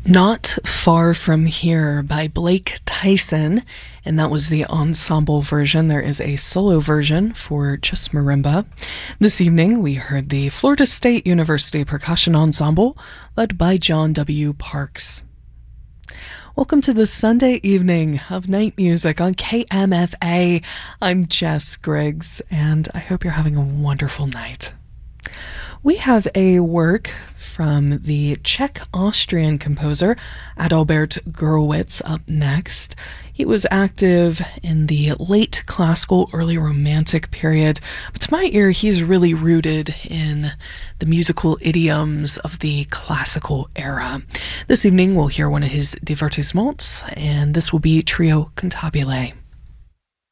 Not Far From Here by Blake Tyson, and that was the ensemble version. There is a solo version for just marimba. This evening, we heard the Florida State University Percussion Ensemble, led by John W. Parks. Welcome to the Sunday evening of Night Music on KMFA. I'm Jess Griggs, and I hope you're having a wonderful night. We have a work from the Czech-Austrian composer Adalbert Gurewitz up next. He was active in the late classical, early romantic period, but to my ear, he's really rooted in the musical idioms of the classical era. This evening, we'll hear one of his divertissements, and this will be Trio Cantabile.